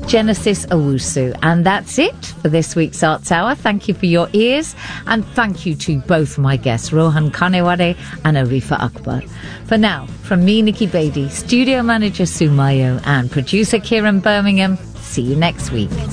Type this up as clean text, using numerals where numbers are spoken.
Genesis Owusu. And that's it for this week's Arts Hour. Thank you for your ears, and thank you to both my guests, Rohan Kanewade and Arifa Akbar. For now, from me, Nikki Beatty, studio manager Sue Mayo, and producer Kieran Birmingham, see you next week.